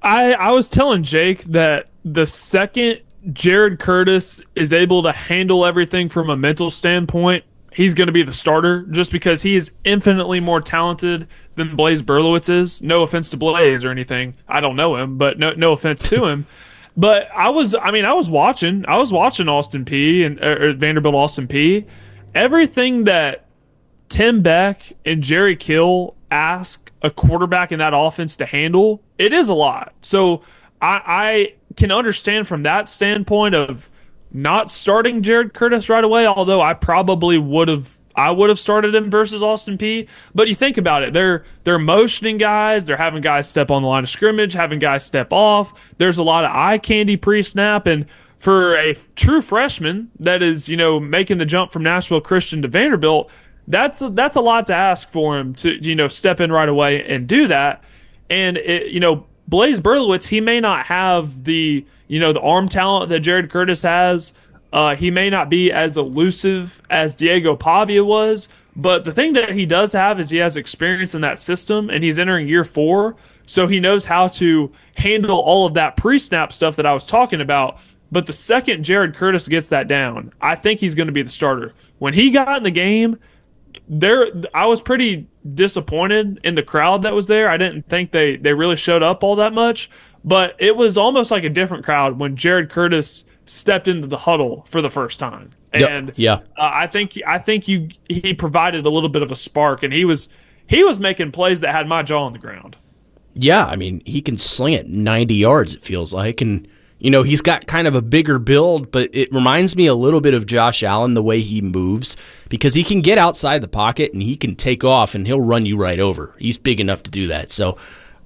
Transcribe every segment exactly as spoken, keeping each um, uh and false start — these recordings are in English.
I, I was telling Jake that the second Jared Curtis is able to handle everything from a mental standpoint, he's going to be the starter just because he is infinitely more talented than Blaze Berlowitz is. No offense to Blaze or anything. I don't know him, but no no offense to him. But I was, I mean, I was watching. I was watching Austin Peay and or Vanderbilt Austin Peay. Everything that Tim Beck and Jerry Kill ask a quarterback in that offense to handle, it is a lot. So I, I can understand from that standpoint of not starting Jared Curtis right away, although I probably would have I would have started him versus Austin Peay. But you think about it, they're they're motioning guys, they're having guys step on the line of scrimmage, having guys step off. There's a lot of eye candy pre-snap, and for a f- true freshman that is, you know, making the jump from Nashville Christian to Vanderbilt, that's a, that's a lot to ask for him to, you know, step in right away and do that. And it, you know, Blaze Berlowitz, he may not have the, you know, the arm talent that Jared Curtis has. Uh, he may not be as elusive as Diego Pavia was, but the thing that he does have is he has experience in that system, and he's entering year four, so he knows how to handle all of that pre-snap stuff that I was talking about. But the second Jared Curtis gets that down, I think he's going to be the starter. When he got in the game, there I was pretty disappointed in the crowd that was there. I didn't think they, they really showed up all that much, but it was almost like a different crowd when Jared Curtis stepped into the huddle for the first time. And yep. yeah, uh, I think I think you he provided a little bit of a spark, and he was he was making plays that had my jaw on the ground. Yeah, I mean, he can sling it ninety yards, it feels like, and you know, he's got kind of a bigger build, but it reminds me a little bit of Josh Allen, the way he moves, because he can get outside the pocket and he can take off and he'll run you right over. He's big enough to do that. So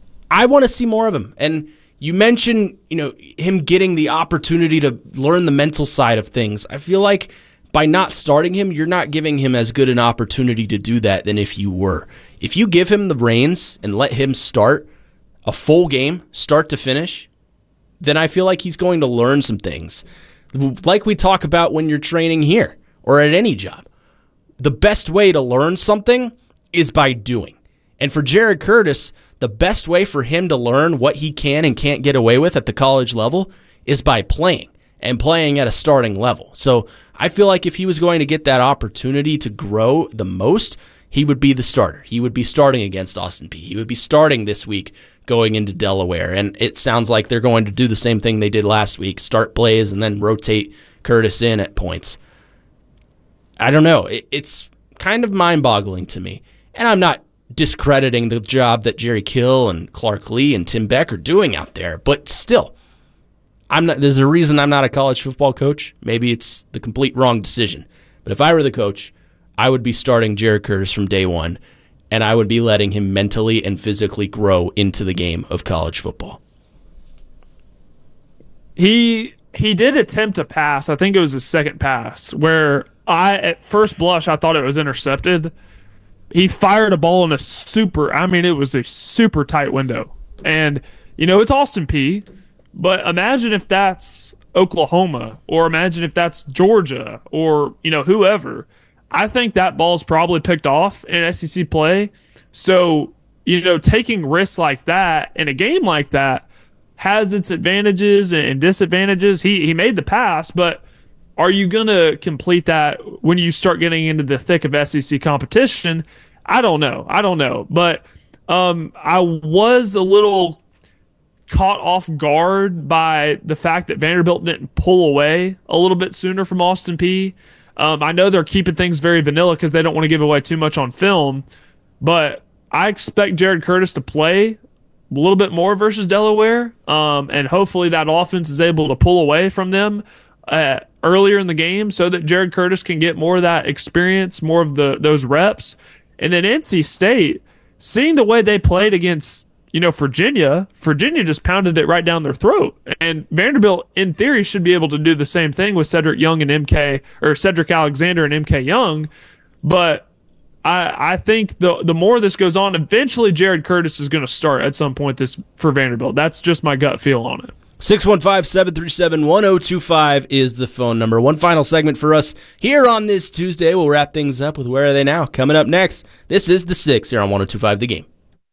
I want to see more of him. And you mentioned, you know, him getting the opportunity to learn the mental side of things. I feel like by not starting him, you're not giving him as good an opportunity to do that than if you were. If you give him the reins and let him start a full game, start to finish, then I feel like he's going to learn some things. Like we talk about when you're training here or at any job. The best way to learn something is by doing. And for Jared Curtis, the best way for him to learn what he can and can't get away with at the college level is by playing, and playing at a starting level. So I feel like if he was going to get that opportunity to grow the most, he would be the starter. He would be starting against Austin Peay. He would be starting this week going into Delaware. And it sounds like they're going to do the same thing they did last week, start Blaze and then rotate Curtis in at points. I don't know. It, it's kind of mind-boggling to me. And I'm not discrediting the job that Jerry Kill and Clark Lee and Tim Beck are doing out there, but still, I'm not. There's a reason I'm not a college football coach. Maybe it's the complete wrong decision. But if I were the coach, I would be starting Jared Curtis from day one, and I would be letting him mentally and physically grow into the game of college football. He he did attempt a pass. I think it was his second pass, where I, at first blush, I thought it was intercepted. He fired a ball in a super, I mean, it was a super tight window. And, you know, it's Austin Peay, but imagine if that's Oklahoma, or imagine if that's Georgia, or, you know, whoever. I think that ball's probably picked off in S E C play. So, you know, taking risks like that in a game like that has its advantages and disadvantages. He he made the pass, but are you going to complete that when you start getting into the thick of S E C competition? I don't know. I don't know. But um, I was a little caught off guard by the fact that Vanderbilt didn't pull away a little bit sooner from Austin Peay. Um, I know they're keeping things very vanilla because they don't want to give away too much on film, but I expect Jared Curtis to play a little bit more versus Delaware, um, and hopefully that offense is able to pull away from them uh, earlier in the game so that Jared Curtis can get more of that experience, more of the those reps. And then N C State, seeing the way they played against, you know, Virginia, Virginia just pounded it right down their throat. And Vanderbilt, in theory, should be able to do the same thing with Cedric Young and M K, or Cedric Alexander and M K Young. But I, I think the the more this goes on, eventually Jared Curtis is going to start at some point this for Vanderbilt. That's just my gut feel on it. six one five, seven three seven, one oh two five is the phone number. One final segment for us here on this Tuesday. We'll wrap things up with Where Are They Now? Coming up next, this is The Six here on one oh two five The Game.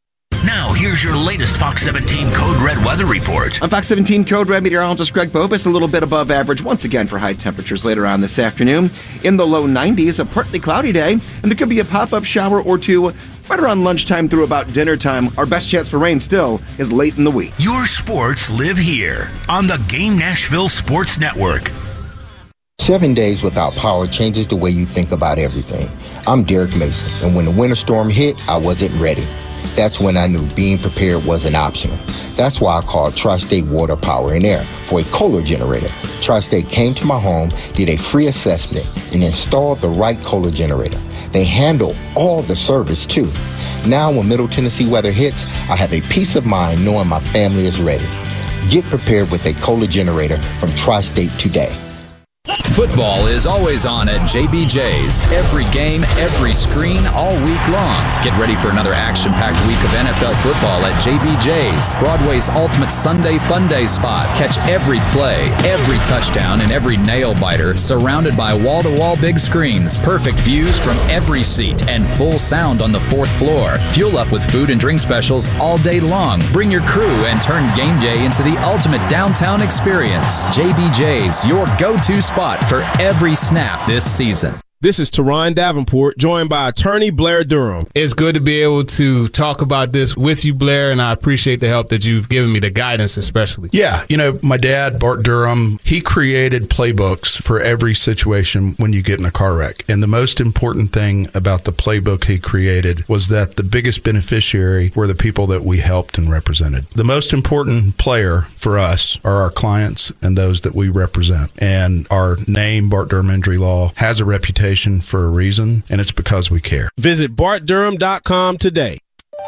Now, here's your latest Fox seventeen Code Red weather report. On Fox seventeen Code Red, meteorologist Greg Bobus, a little bit above average once again for high temperatures later on this afternoon. In the low nineties, a partly cloudy day, and there could be a pop-up shower or two right around lunchtime through about dinner time. Our best chance for rain still is late in the week. Your sports live here on the Game Nashville Sports Network. Seven days without power changes the way you think about everything. I'm Derek Mason, and when the winter storm hit, I wasn't ready. That's when I knew being prepared wasn't optional. That's why I called Tri-State Water, Power, and Air for a Kohler generator. Tri-State came to my home, did a free assessment, and installed the right Kohler generator. They handle all the service, too. Now, when Middle Tennessee weather hits, I have a peace of mind knowing my family is ready. Get prepared with a Kohler generator from Tri-State today. Football is always on at J B J's. Every game, every screen, all week long. Get ready for another action-packed week of N F L football at J B J's, Broadway's ultimate Sunday fun day spot. Catch every play, every touchdown, and every nail-biter surrounded by wall-to-wall big screens, perfect views from every seat, and full sound on the fourth floor. Fuel up with food and drink specials all day long. Bring your crew and turn game day into the ultimate downtown experience. J B J's, your go-to spot for every snap this season. This is Teron Davenport, joined by attorney Blair Durham. It's good to be able to talk about this with you, Blair, and I appreciate the help that you've given me, the guidance especially. Yeah, you know, my dad, Bart Durham, he created playbooks for every situation when you get in a car wreck. And the most important thing about the playbook he created was that the biggest beneficiary were the people that we helped and represented. The most important player for us are our clients and those that we represent. And our name, Bart Durham Injury Law, has a reputation for a reason, and it's because we care. Visit bart durham dot com today.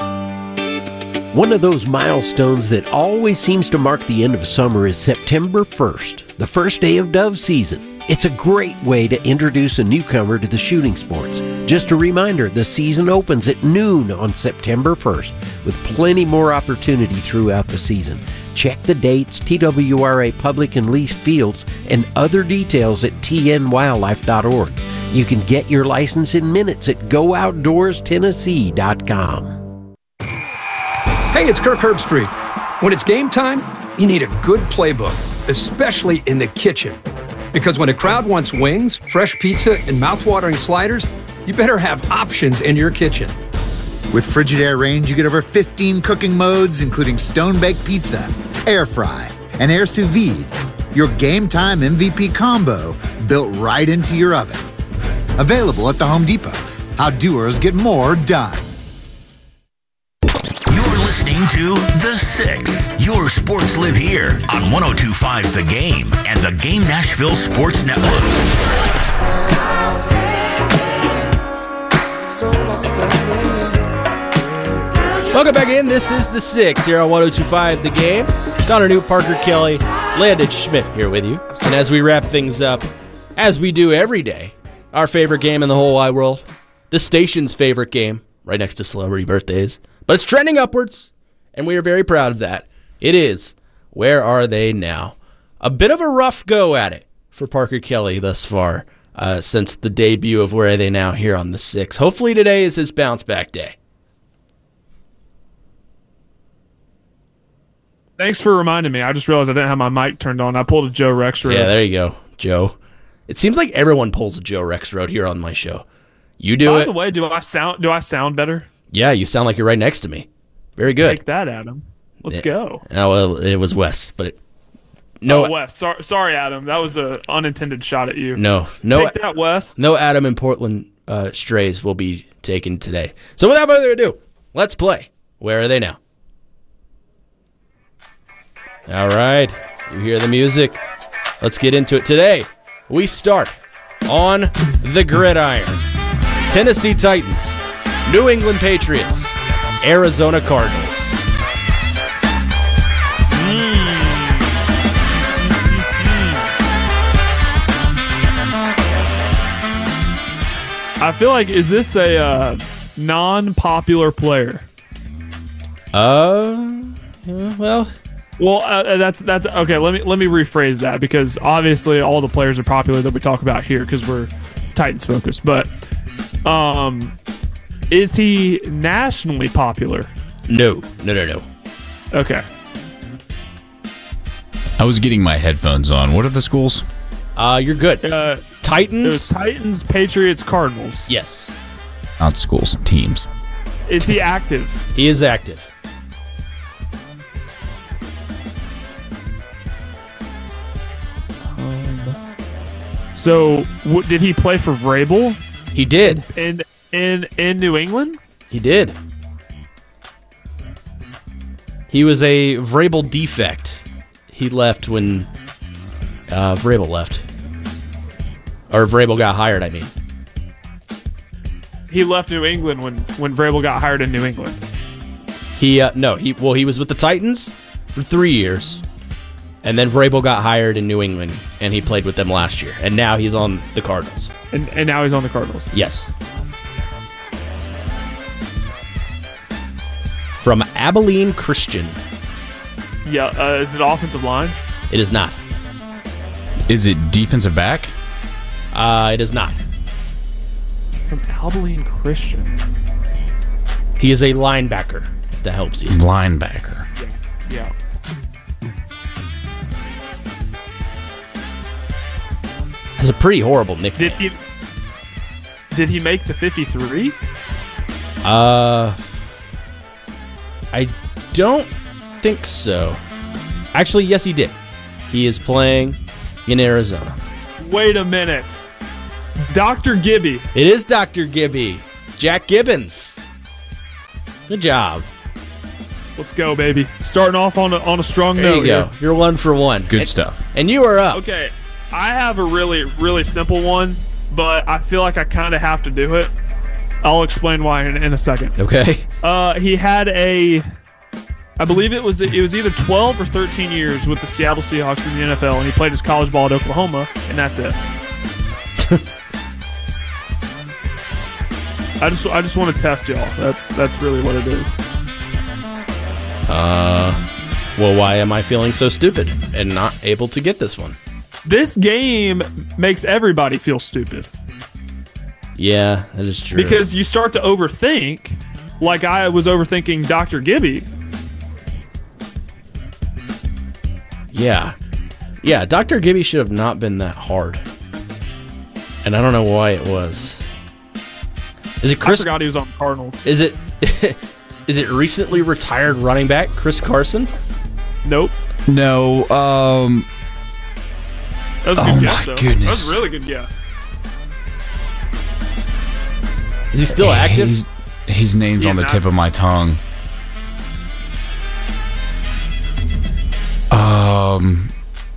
One of those milestones that always seems to mark the end of summer is September first, the first day of dove season. It's a great way to introduce a newcomer to the shooting sports. Just a reminder, the season opens at noon on September first, with plenty more opportunity throughout the season. Check the dates, T W R A public and leased fields, and other details at T N wildlife dot org. You can get your license in minutes at go outdoors tennessee dot com. Hey, it's Kirk Herbstreit. When it's game time, you need a good playbook, especially in the kitchen. Because when a crowd wants wings, fresh pizza, and mouthwatering sliders, you better have options in your kitchen. With Frigidaire Range, you get over fifteen cooking modes, including stone-baked pizza, air fry, and air sous vide. Your game time M V P combo built right into your oven. Available at the Home Depot. How doers get more done. You're listening to The Six. Your sports live here on one oh two point five The Game and the Game Nashville Sports Network. Welcome back in. This is The Six here on one oh two point five The Game. Connor Newt, Parker Kelly, Landon Schmidt here with you. And as we wrap things up, as we do every day, our favorite game in the whole wide world, the station's favorite game, right next to celebrity birthdays. But it's trending upwards, and we are very proud of that. It is Where Are They Now? A bit of a rough go at it for Parker Kelly thus far uh, since the debut of Where Are They Now here on The Six. Hopefully today is his bounce-back day. Thanks for reminding me. I just realized I didn't have my mic turned on. I pulled a Joe Rexrode. Yeah, there you go, Joe. It seems like everyone pulls a Joe Rexrode here on my show. You do By it. By the way, do I sound do I sound better? Yeah, you sound like you're right next to me. Very good. Take that, Adam. Let's yeah. go. Oh, well, it was Wes, but it, no. Oh, Wes. Sorry, sorry, Adam. That was an unintended shot at you. No, no. Take that, Wes. No Adam in Portland uh, strays will be taken today. So without further ado, let's play. Where Are They Now? All right, you hear the music. Let's get into it. Today, we start on the gridiron. Tennessee Titans, New England Patriots, Arizona Cardinals. Mm. I feel like, is this a uh, non-popular player? Uh, yeah, well... Well, uh, that's that's okay. Let me let me rephrase that, because obviously all the players are popular that we talk about here because we're Titans focused. But um, is he nationally popular? No, no, no, no. Okay. I was getting my headphones on. What are the schools? Uh, you're good. Uh, Titans. It was Titans, Patriots, Cardinals. Yes. Not schools, teams. Is he active? He is active. So, w- did he play for Vrabel? He did. In in in New England? He did. He was a Vrabel defect. He left when uh, Vrabel left. Or Vrabel got hired, I mean. He left New England when, when Vrabel got hired in New England. He uh, no, he well he was with the Titans for three years, and then Vrabel got hired in New England, and he played with them last year, and now he's on the Cardinals. And and now he's on the Cardinals. Yes. From Abilene Christian. Yeah, uh, is it offensive line? It is not. Is it defensive back? Uh, it is not. From Abilene Christian. He is a linebacker, if that helps you. Linebacker. Yeah. Has a pretty horrible nickname. Did he Did he make the fifty-three? Uh, I don't think so. Actually, yes, he did. He is playing in Arizona. Wait a minute. Doctor Gibby. It is Doctor Gibby. Jack Gibbons. Good job. Let's go, baby. Starting off on a, on a strong There note. you go. here. You're one for one. Good And- stuff. And you are up. Okay, I have a really, really simple one, but I feel like I kind of have to do it. I'll explain why in, in a second. Okay. Uh, he had a, I believe it was it was either twelve or thirteen years with the Seattle Seahawks in the N F L, and he played his college ball at Oklahoma, and that's it. I just I just want to test y'all. That's that's really what it is. Uh, well, why am I feeling so stupid and not able to get this one? This game makes everybody feel stupid. Yeah, that is true. Because you start to overthink, like I was overthinking Doctor Gibby. Yeah. Yeah, Doctor Gibby should have not been that hard. And I don't know why it was. Is it Chris? I forgot he was on the Cardinals. Is it is it recently retired running back Chris Carson? Nope. No. Um. That was a good Oh guess, my though. goodness. That was a really good guess. Is he still active? His, his name's He on is the tip not. of my tongue. Um.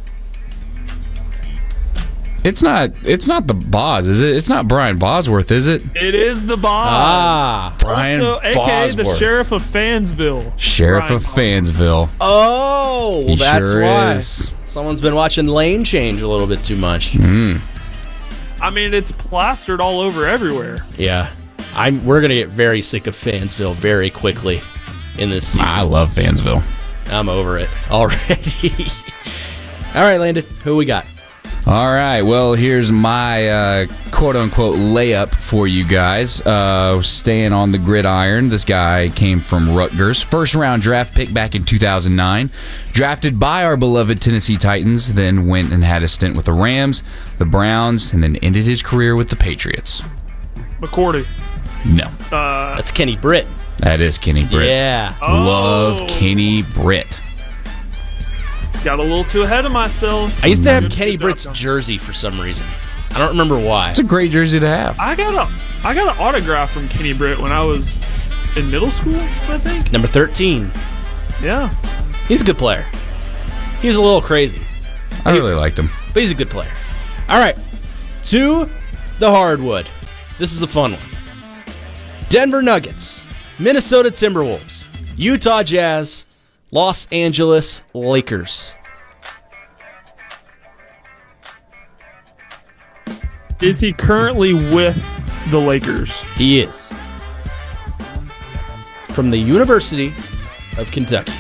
It's not. It's not the Boz, is it? It's not Brian Bosworth, is it? It is the Boz. Ah. Brian also, A K A the Bosworth. Sheriff of Fansville. Sheriff Brian of Bosworth. Fansville. Oh, well, He that's sure why. is. Someone's been watching Lane Change a little bit too much. Mm. I mean, it's plastered all over everywhere. Yeah. I'm we're going to get very sick of Fansville very quickly in this season. I love Fansville. I'm over it already. All right, Landon, who we got? All right, well, here's my uh, quote-unquote layup for you guys. Uh, staying on the gridiron, this guy came from Rutgers. First-round draft pick back in two thousand nine. Drafted by our beloved Tennessee Titans, then went and had a stint with the Rams, the Browns, and then ended his career with the Patriots. McCourty. No. Uh, That's Kenny Britt. That is Kenny Britt. Yeah. Love Oh. Kenny Britt. Got a little too ahead of myself. I used to have Good- Kenny good Britt's job. jersey for some reason. I don't remember why. It's a great jersey to have. I got a I got an autograph from Kenny Britt when I was in middle school, I think. Number thirteen. Yeah. He's a good player. He's a little crazy, I really liked him. but he's a good player. All right. To the hardwood. This is a fun one. Denver Nuggets, Minnesota Timberwolves, Utah Jazz, Los Angeles Lakers. Is he currently with the Lakers? He is. From the University of Kentucky.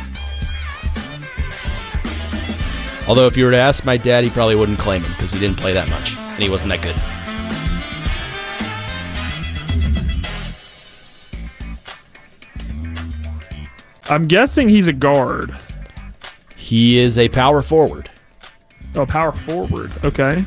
Although if you were to ask my dad, he probably wouldn't claim him because he didn't play that much, and he wasn't that good. I'm guessing he's a guard. He is a power forward. Oh, power forward. Okay.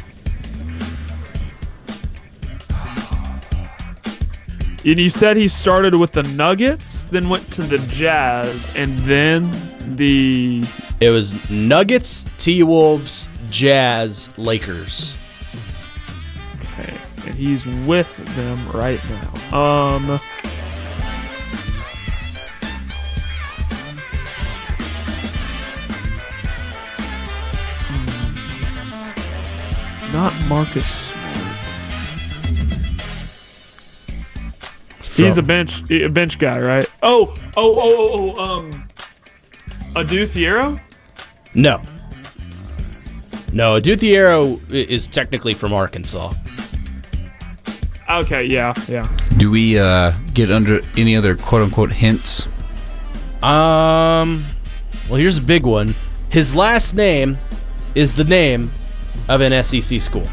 And you said he started with the Nuggets, then went to the Jazz, and then the... It was Nuggets, T-Wolves, Jazz, Lakers. Okay, and he's with them right now. Um... Not Marcus Smart. He's a bench a bench guy, right? Oh, oh, oh, oh, oh um, Adu Thiero? No. No, Adu Thiero is technically from Arkansas. Okay, yeah, yeah. Do we uh, get under any other quote-unquote hints? Um, well, here's a big one. His last name is the name of an S E C school.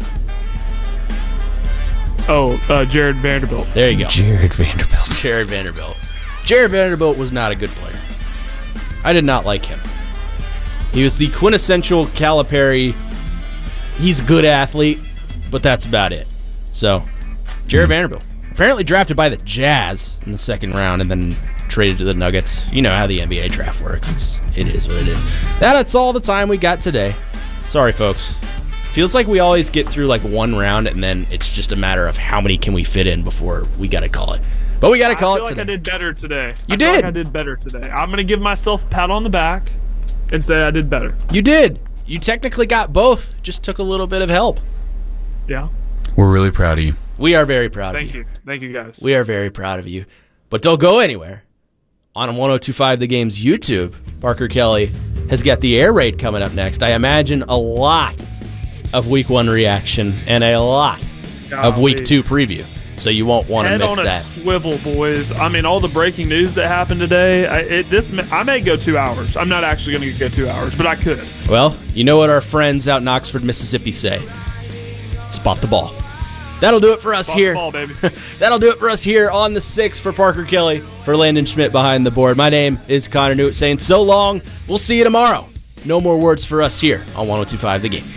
Oh, uh, Jared Vanderbilt. There you go. Jared Vanderbilt. Jared Vanderbilt. Jared Vanderbilt was not a good player. I did not like him. He was the quintessential Calipari. He's a good athlete, but that's about it. So, Jared mm. Vanderbilt. Apparently drafted by the Jazz in the second round and then traded to the Nuggets. You know how the N B A draft works. It's, it is what it is. That's all the time we got today. Sorry, folks. Feels like we always get through like one round and then it's just a matter of how many can we fit in before we got to call it. But we got to call I it feel like today. I did better today. You I did. Feel like I did better today. I'm going to give myself a pat on the back and say I did better. You did. You technically got both. Just took a little bit of help. Yeah. We're really proud of you. We are very proud Thank of you. you. Thank you, guys. We are very proud of you. But don't go anywhere. On one oh two point five The Game's YouTube, Parker Kelly has got the air raid coming up next. I imagine a lot of week one reaction and a lot Golly. of week two preview. So you won't want to Head miss on a that. swivel, boys. I mean, all the breaking news that happened today. I, it, this I may go two hours. I'm not actually going to go two hours, but I could. Well, you know what our friends out in Oxford, Mississippi say. Spot the ball. That'll do it for us Spot here. the ball, baby. That'll do it for us here on the six for Parker Kelly, for Landon Schmidt behind the board. My name is Connor Newt saying so long. We'll see you tomorrow. No more words for us here on one oh two point five The Game.